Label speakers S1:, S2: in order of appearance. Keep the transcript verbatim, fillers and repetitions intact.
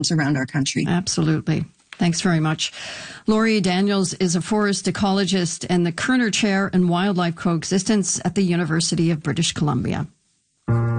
S1: around our country.
S2: Absolutely. Thanks very much. Laurie Daniels is a forest ecologist and the Kerner Chair in Wildlife Coexistence at the University of British Columbia.